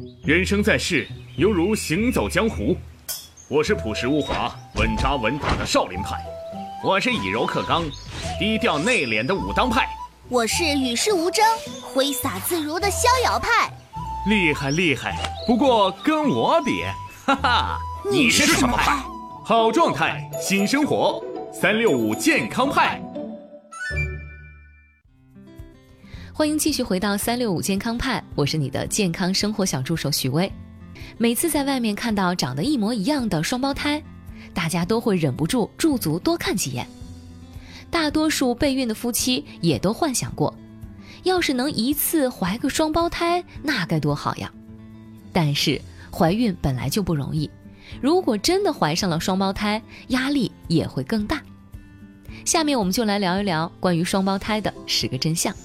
人生在世，犹如行走江湖。我是朴实无华、稳扎稳打的少林派，我是以柔克刚、低调内敛的武当派， 我是与世无争、挥洒自如的逍遥派。 厉害厉害，不过跟我比，哈哈， 你是什么派？ 好状态，新生活，365健康派。 欢迎继续回到365健康派，我是你的健康生活小助手许巍。每次在外面看到长得一模一样的双胞胎，大家都会忍不住驻足多看几眼。大多数备孕的夫妻也都幻想过，要是能一次怀个双胞胎，那该多好呀。但是怀孕本来就不容易，如果真的怀上了双胞胎，压力也会更大。下面我们就来聊一聊关于双胞胎的10个真相。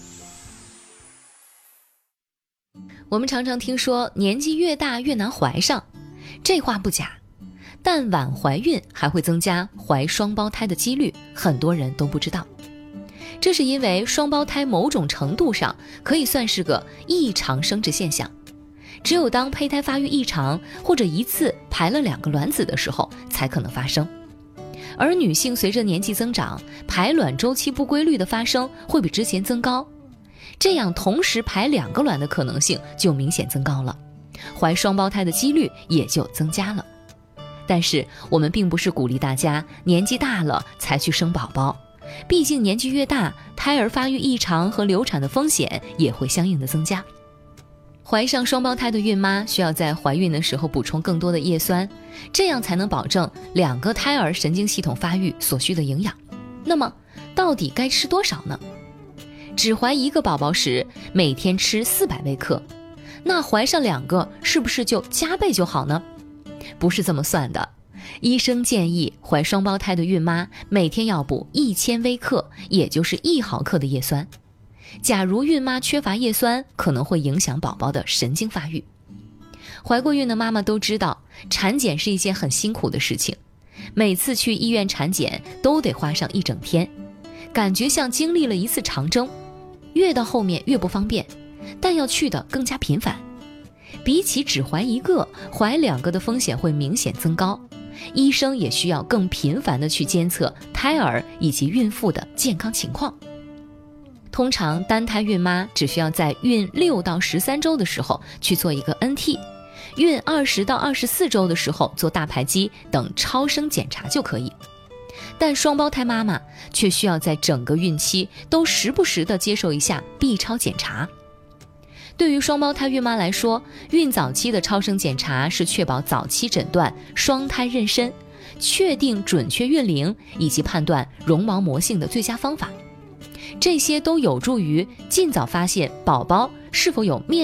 我们常常听说年纪越大越难怀上，这话不假，但晚怀孕还会增加怀双胞胎的几率，很多人都不知道。这是因为双胞胎某种程度上可以算是个异常生殖现象，只有当胚胎发育异常或者一次排了2个卵子的时候才可能发生。而女性随着年纪增长，排卵周期不规律的发生会比之前增高，这样同时排2个卵的可能性就明显增高了，怀双胞胎的几率也就增加了。但是我们并不是鼓励大家年纪大了才去生宝宝，毕竟年纪越大，胎儿发育异常和流产的风险也会相应的增加。怀上双胞胎的孕妈需要在怀孕的时候补充更多的叶酸，这样才能保证2个胎儿神经系统发育所需的营养。那么到底该吃多少呢？只怀1个宝宝时，每天吃400微克，那怀上2个是不是就加倍就好呢？不是这么算的。医生建议怀双胞胎的孕妈每天要补1000微克，也就是1毫克的叶酸。假如孕妈缺乏叶酸，可能会影响宝宝的神经发育。怀过孕的妈妈都知道，产检是一件很辛苦的事情，每次去医院产检都得花上1整天，感觉像经历了一次长征，越到后面越不方便，但要去的更加频繁。比起只怀1个，怀2个的风险会明显增高，医生也需要更频繁地去监测胎儿以及孕妇的健康情况。通常单胎孕妈只需要在孕6到13周的时候去做一个 NT， 孕20到24周的时候做大排畸等超声检查就可以。但双胞胎妈妈却需要在整个孕期都时不时地接受一下 B 超检查。对于双胞胎孕妈来说，孕早期的超声检查是确保早期诊断双胎妊娠、确定准确孕龄以及判断绒毛膜性的最佳方法。这些都有助于尽早发现宝宝是否有面